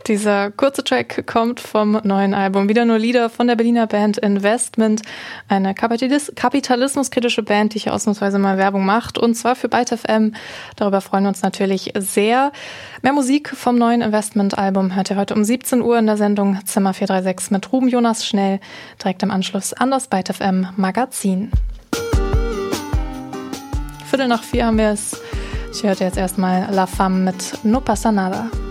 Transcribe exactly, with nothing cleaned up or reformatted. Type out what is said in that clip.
Dieser kurze Track kommt vom neuen Album Wieder nur Lieder von der Berliner Band Investment, eine Kapitalis- kapitalismuskritische Band, die hier ausnahmsweise mal Werbung macht, und zwar für Byte F M. Darüber freuen wir uns natürlich sehr. Mehr Musik vom neuen Investment-Album hört ihr heute um siebzehn Uhr in der Sendung Zimmer vier drei sechs mit Ruben Jonas Schnell, direkt im Anschluss an das Byte F M Magazin. Viertel nach vier haben wir es. Ich hörte jetzt erstmal La Femme mit No Pasa Nada.